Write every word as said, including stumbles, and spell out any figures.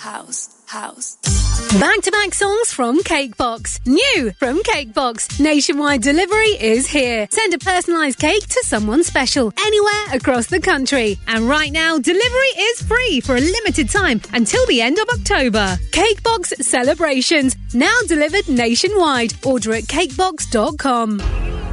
house, house. Back-to-back songs from Cakebox. New from Cakebox. Nationwide delivery is here. Send a personalised cake to someone special anywhere across the country. And right now, delivery is free for a limited time until the end of October. Cakebox Celebrations. Now delivered nationwide. Order at cakebox dot com.